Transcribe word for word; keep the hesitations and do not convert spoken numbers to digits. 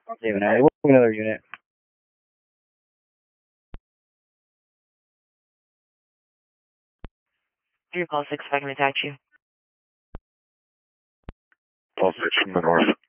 Seven ninety. We'll move another unit. Your call six, if I can attach you. Call six from the north.